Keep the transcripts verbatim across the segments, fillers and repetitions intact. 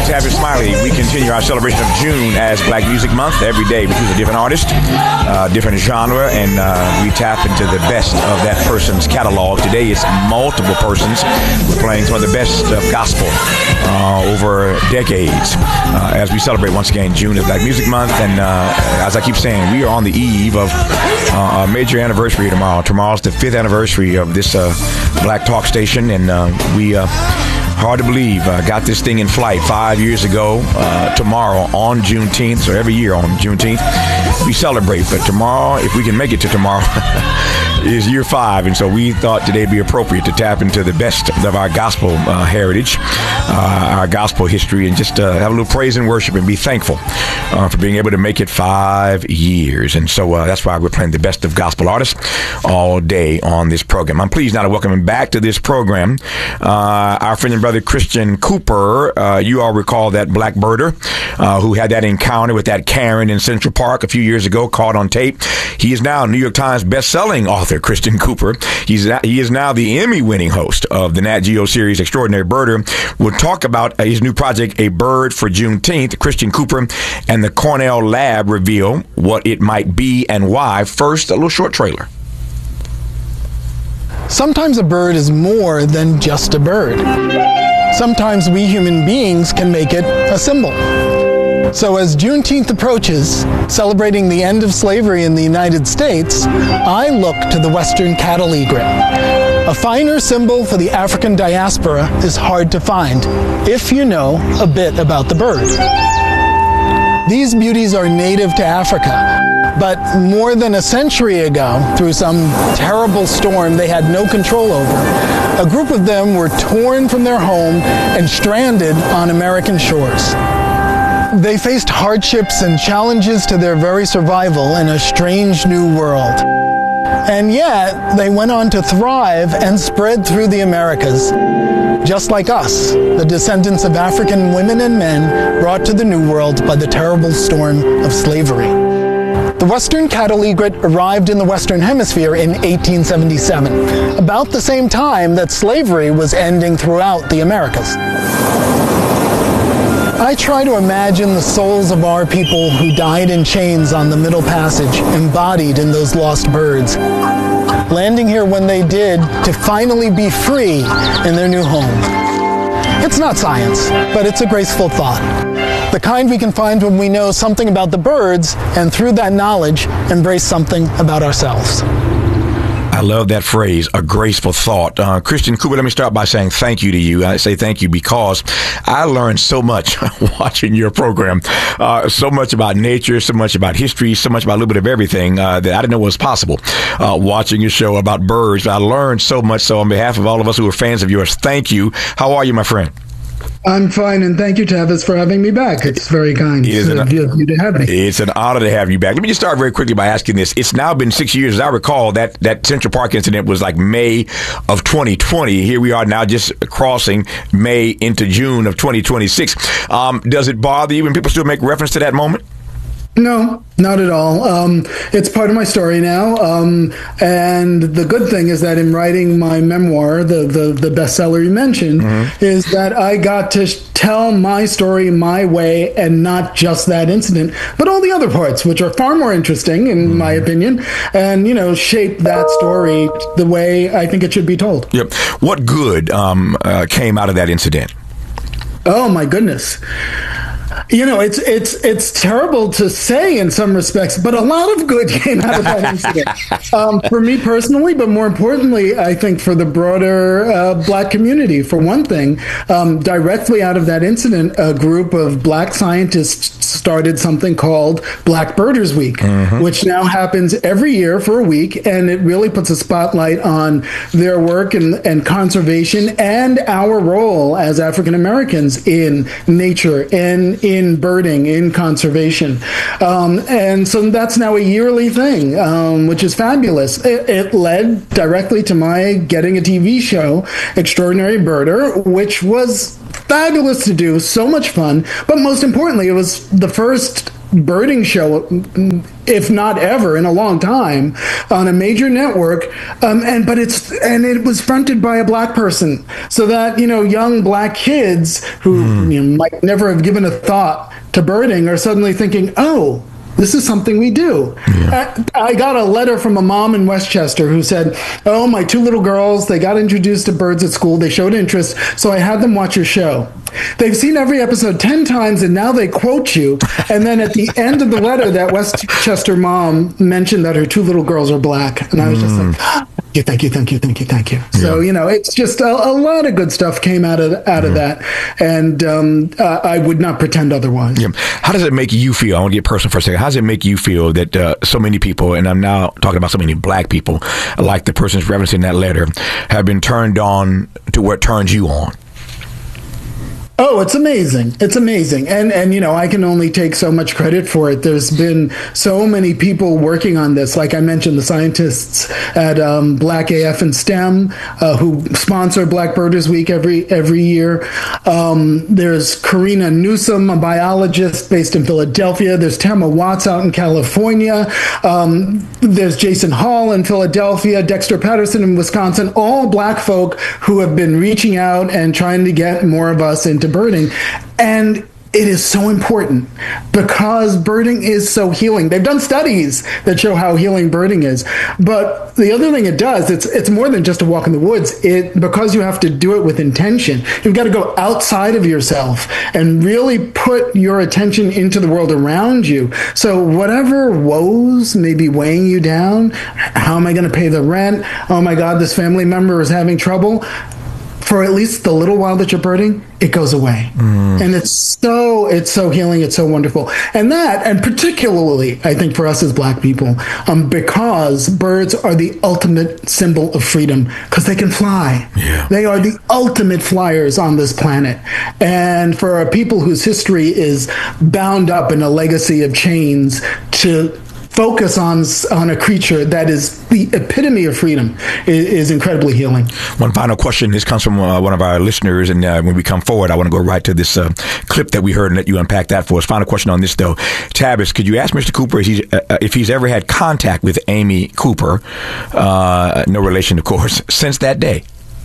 Tavis Smiley. We continue our celebration of June as Black Music Month. Every day we choose a different artist, uh, different genre, and uh, we tap into the best of that person's catalog. Today it's multiple persons. We're playing some of the best of gospel uh, over decades uh, as we celebrate once again June as Black Music Month. And uh, as I keep saying, we are on the eve of uh, a major anniversary tomorrow. Tomorrow's the fifth anniversary of this uh, Black Talk station, and uh, we uh, hard to believe uh, got this thing in flight five years ago. Uh, tomorrow on Juneteenth, so every year on Juneteenth we celebrate. But tomorrow, if we can make it to tomorrow, is year five, and so we thought today would be appropriate to tap into the best of our gospel uh, heritage, uh, our gospel history, and just uh, have a little praise and worship and be thankful uh, for being able to make it five years. And so uh, that's why we're playing the best of gospel artists all day on this program. I'm pleased now to welcome him back to this program, uh, our friend and brother Christian Cooper. Uh, you all recall that black birder uh, who had that encounter with that Karen in Central Park a few years ago, caught on tape. He is now New York Times best-selling author, Christian Cooper. He's he is now the Emmy-winning host of the Nat Geo series Extraordinary Birder. We'll talk about his new project, A Bird for Juneteenth. Christian Cooper and the Cornell Lab reveal what it might be and why. First, a little short trailer. Sometimes a bird is more than just a bird. Sometimes we human beings can make it a symbol. So as Juneteenth approaches, celebrating the end of slavery in the United States, I look to the Western cattle egret. A finer symbol for the African diaspora is hard to find, if you know a bit about the bird. These beauties are native to Africa, but more than a century ago, through some terrible storm they had no control over, a group of them were torn from their home and stranded on American shores. They faced hardships and challenges to their very survival in a strange new world. And yet, they went on to thrive and spread through the Americas. Just like us, the descendants of African women and men brought to the New World by the terrible storm of slavery. The Western cattle egret arrived in the Western Hemisphere in eighteen seventy-seven, about the same time that slavery was ending throughout the Americas. I try to imagine the souls of our people who died in chains on the Middle Passage, embodied in those lost birds, landing here when they did to finally be free in their new home. It's not science, but it's a graceful thought. The kind we can find when we know something about the birds, and through that knowledge, embrace something about ourselves. I love that phrase, a graceful thought. Uh, Christian Cooper, let me start by saying thank you to you. I say thank you because I learned so much watching your program, uh, so much about nature, so much about history, so much about a little bit of everything uh, that I didn't know was possible uh, watching your show about birds. I learned so much. So on behalf of all of us who are fans of yours, thank you. How are you, my friend? I'm fine, and thank you, Tavis, for having me back. It's very kind it an, of you to have me. It's an honor to have you back. Let me just start very quickly by asking this. It's now been six years. As I recall, that, that Central Park incident was like May of twenty twenty. Here we are now just crossing May into June of twenty twenty-six. Um, does it bother you when people still make reference to that moment? No, not at all. Um, it's part of my story now. Um, and the good thing is that in writing my memoir, the, the, the bestseller you mentioned, mm-hmm. is that I got to tell my story my way and not just that incident, but all the other parts, which are far more interesting, in mm-hmm. my opinion, and, you know, shape that story the way I think it should be told. Yep. What good um, uh, came out of that incident? Oh, my goodness. You know, it's it's it's terrible to say in some respects, but a lot of good came out of that incident. Um, for me personally, but more importantly, I think for the broader uh, Black community. For one thing, um, directly out of that incident, a group of Black scientists started something called Black Birders Week, mm-hmm. which now happens every year for a week, and it really puts a spotlight on their work and, and conservation and our role as African Americans in nature and in birding, in conservation. Um, and so that's now a yearly thing, um, which is fabulous. It, it led directly to my getting a T V show, Extraordinary Birder, which was fabulous to do, so much fun, but most importantly, it was the first birding show, if not ever, in a long time, on a major network. Um, and but it's and it was fronted by a black person, so that you know young black kids who mm. you know, might never have given a thought to birding are suddenly thinking, oh, this is something we do. Yeah. I got a letter from a mom in Westchester who said, oh, my two little girls, they got introduced to birds at school. They showed interest, so I had them watch your show. They've seen every episode ten times, and now they quote you. And then at the end of the letter, that Westchester mom mentioned that her two little girls are black. And I was just mm. like, thank you, thank you, thank you, thank you. Yeah. So, you know, it's just a, a lot of good stuff came out of out of yeah. that. And um, uh, I would not pretend otherwise. Yeah. How does it make you feel? I want to get personal for a second. How does it make you feel that uh, so many people, and I'm now talking about so many black people, like the person's referencing that letter, have been turned on to what turns you on? Oh, it's amazing. It's amazing. And, and you know, I can only take so much credit for it. There's been so many people working on this. Like I mentioned, the scientists at um, Black A F and STEM, uh, who sponsor Black Birders Week every every year. Um, there's Karina Newsom, a biologist based in Philadelphia. There's Tamara Watts out in California. Um, there's Jason Hall in Philadelphia, Dexter Patterson in Wisconsin, all black folk who have been reaching out and trying to get more of us into birding. And it is so important because birding is so healing. They've done studies that show how healing birding is. But the other thing it does, it's it's more than just a walk in the woods. It because you have to do it with intention. You've got to go outside of yourself and really put your attention into the world around you. So whatever woes may be weighing you down, how am I going to pay the rent? Oh my God, this family member is having trouble. For at least the little while that you're birding, it goes away. Mm. And it's so, it's so healing. It's so wonderful. And that, and particularly, I think for us as black people, um, because birds are the ultimate symbol of freedom because they can fly. Yeah. They are the ultimate flyers on this planet. And for a people whose history is bound up in a legacy of chains, to focus on on a creature that is the epitome of freedom is, is incredibly healing. One final question. This comes from uh, one of our listeners, and uh, when we come forward, I want to go right to this uh, clip that we heard and let you unpack that for us. Final question on this, though. Tavis, could you ask Mister Cooper if he's, uh, if he's ever had contact with Amy Cooper, uh, no relation, of course, since that day?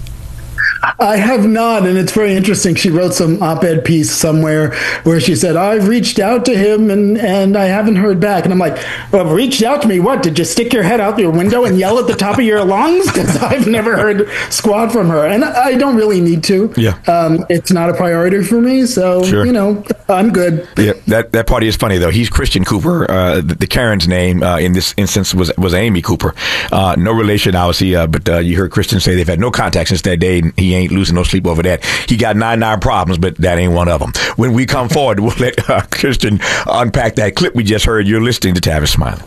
I have not, and it's very interesting. She wrote some op-ed piece somewhere where she said, I've reached out to him and, and I haven't heard back. And I'm like, well, reached out to me? What? Did you stick your head out your window and yell at the top of your lungs? Because I've never heard squat from her. And I don't really need to. Yeah. Um, it's not a priority for me. So, sure. you know, I'm good. Yeah, that, that party is funny, though. He's Christian Cooper. Uh, the, the Karen's name uh, in this instance was was Amy Cooper. Uh, no relation, obviously, uh, but uh, you heard Christian say they've had no contact since that day. And he ain't losing no sleep over that. He got nine nine problems, but that ain't one of them. When we come forward, we'll let uh, Christian unpack that clip we just heard. You're listening to Tavis Smiley.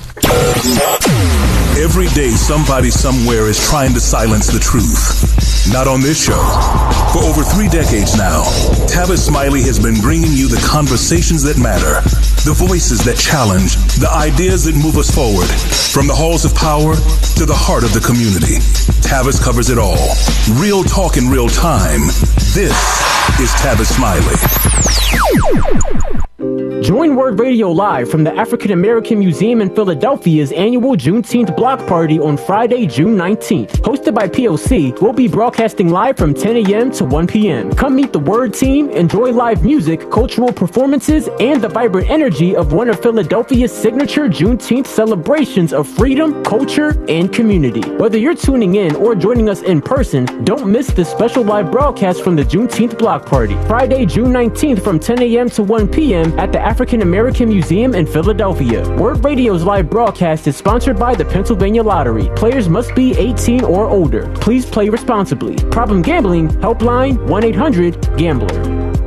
Every day, somebody somewhere is trying to silence the truth. Not on this show. For over three decades now, Tavis Smiley has been bringing you the conversations that matter, the voices that challenge, the ideas that move us forward. From the halls of power to the heart of the community, Tavis covers it all. Real talk in real time. This is Tavis Smiley. Join Word Radio live from the African American Museum in Philadelphia's annual Juneteenth block party on Friday, June nineteenth. Hosted by P O C, we'll be broadcasting live from ten a.m. to one p.m. Come meet the Word team, enjoy live music, cultural performances, and the vibrant energy of one of Philadelphia's signature Juneteenth celebrations of freedom, culture, and community. Whether you're tuning in or joining us in person, don't miss this special live broadcast from the Juneteenth block party. Friday, June nineteenth from ten a.m. to one p.m. at the African American Museum in Philadelphia. Word Radio's live broadcast is sponsored by the Pennsylvania Lottery. Players must be eighteen or older. Please play responsibly. Problem gambling, helpline one eight hundred gambler.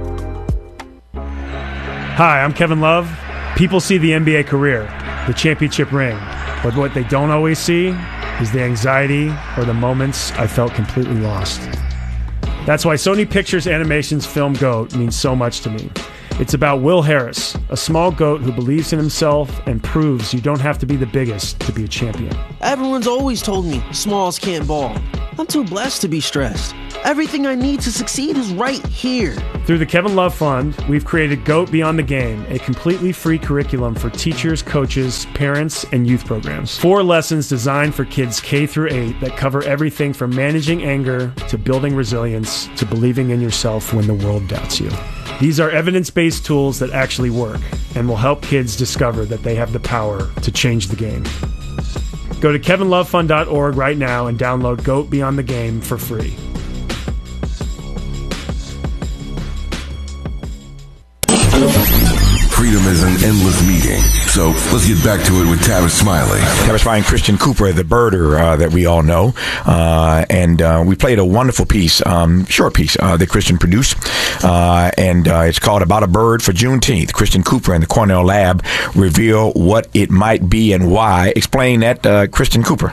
Hi, I'm Kevin Love. People see the N B A career, the championship ring, but what they don't always see is the anxiety or the moments I felt completely lost. That's why Sony Pictures Animation's film GOAT means so much to me. It's about Will Harris, a small goat who believes in himself and proves you don't have to be the biggest to be a champion. Everyone's always told me smalls can't ball. I'm too blessed to be stressed. Everything I need to succeed is right here. Through the Kevin Love Fund, we've created GOAT Beyond the Game, a completely free curriculum for teachers, coaches, parents, and youth programs. Four lessons designed for kids K through eight that cover everything from managing anger to building resilience to believing in yourself when the world doubts you. These are evidence-based tools that actually work and will help kids discover that they have the power to change the game. Go to kevin love fund dot org right now and download GOAT Beyond the Game for free. Freedom is an endless meeting. So let's get back to it with Tavis Smiley. Tavis Smiley and Christian Cooper, the birder uh, that we all know. Uh, and uh, we played a wonderful piece, um, short piece uh, that Christian produced. Uh, and uh, it's called About a Bird for Juneteenth. Christian Cooper and the Cornell Lab reveal what it might be and why. Explain that, uh, Christian Cooper.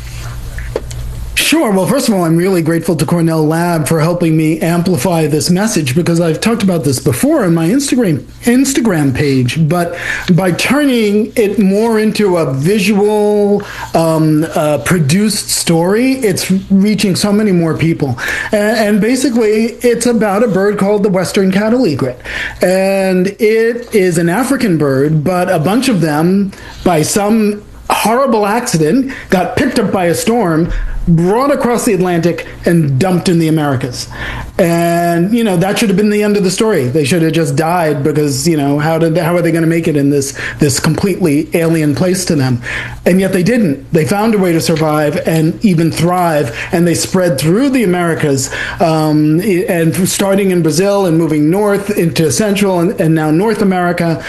Sure. Well, first of all, I'm really grateful to Cornell Lab for helping me amplify this message, because I've talked about this before on my Instagram Instagram page. But by turning it more into a visual, um, uh, produced story, it's reaching so many more people. And, and basically, it's about a bird called the Western Cattle Egret. And it is an African bird, but a bunch of them, by some horrible accident, got picked up by a storm, brought across the Atlantic, and dumped in the Americas. And, you know, that should have been the end of the story. They should have just died, because, you know, how did how are they going to make it in this this completely alien place to them? And yet they didn't. They found a way to survive and even thrive, and they spread through the Americas, um, and starting in Brazil and moving north into Central and, and now North America.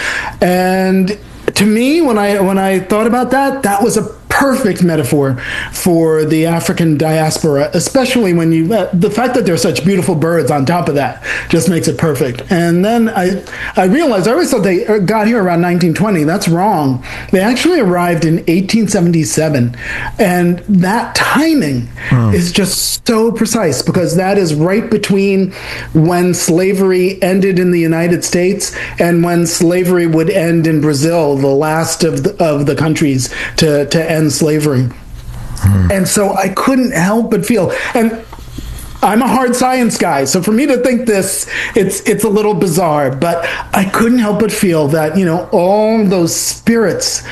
And to me, when I when I thought about that, that was a perfect metaphor for the African diaspora, especially when you, uh, the fact that they're such beautiful birds on top of that just makes it perfect. And then I, I realized, I always thought they got here around nineteen twenty. That's wrong. They actually arrived in eighteen seventy-seven. And that timing hmm. is just so precise, because that is right between when slavery ended in the United States and when slavery would end in Brazil, the last of the, of the countries to, to end slavery. Hmm. And so I couldn't help but feel, and I'm a hard science guy, so for me to think this, it's it's a little bizarre, but I couldn't help but feel that, you know, all those spirits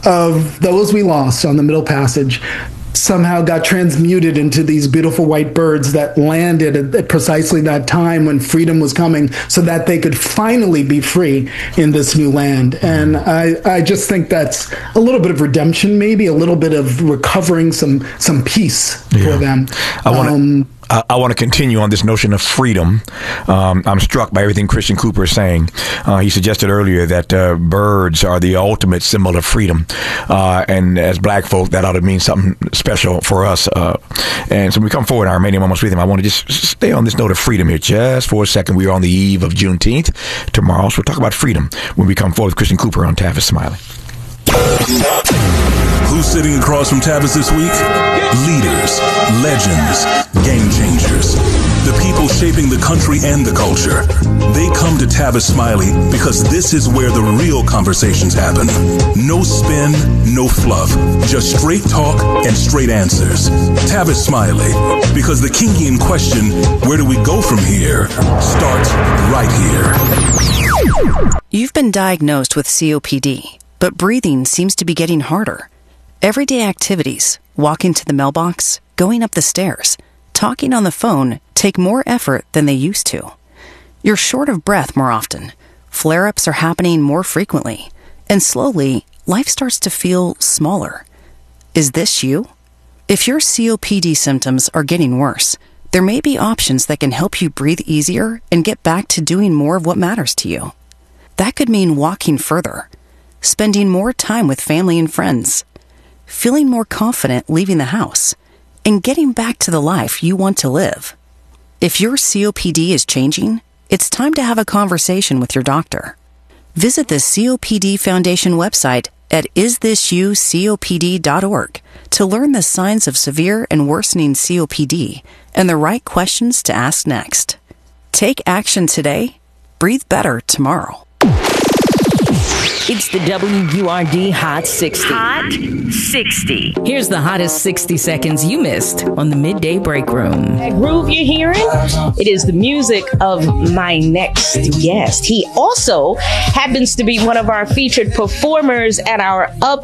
of those we lost on the Middle Passage somehow got transmuted into these beautiful white birds that landed at, at precisely that time when freedom was coming, so that they could finally be free in this new land. And I, I just think that's a little bit of redemption, maybe a little bit of recovering some some peace yeah. for them. I want to um, I, I want to continue on this notion of freedom. Um, I'm struck by everything Christian Cooper is saying. Uh, he suggested earlier that uh, birds are the ultimate symbol of freedom. Uh, and as black folk, that ought to mean something special for us. Uh, and so when we come forward in our remaining moments with him, I want to just stay on this note of freedom here just for a second. We are on the eve of Juneteenth tomorrow, so we'll talk about freedom when we come forward with Christian Cooper on Tavis Smiley. Who's sitting across from Tavis this week? Leaders, legends, game changers. The people shaping the country and the culture. They come to Tavis Smiley because this is where the real conversations happen. No spin, no fluff. Just straight talk and straight answers. Tavis Smiley, because the Kingian question, where do we go from here, starts right here. You've been diagnosed with C O P D, but breathing seems to be getting harder. Everyday activities, walking to the mailbox, going up the stairs, talking on the phone take more effort than they used to. You're short of breath more often. Flare-ups are happening more frequently. And slowly, life starts to feel smaller. Is this you? If your C O P D symptoms are getting worse, there may be options that can help you breathe easier and get back to doing more of what matters to you. That could mean walking further, spending more time with family and friends, feeling more confident leaving the house, and getting back to the life you want to live. If your C O P D is changing, it's time to have a conversation with your doctor. Visit the C O P D Foundation website at is this you C O P D dot org to learn the signs of severe and worsening C O P D and the right questions to ask next. Take action today. Breathe better tomorrow. It's the W U R D Hot sixty. Hot sixty. Here's the hottest sixty seconds you missed on the Midday Break Room. That groove you're hearing? It is the music of my next guest. He also happens to be one of our featured performers at our up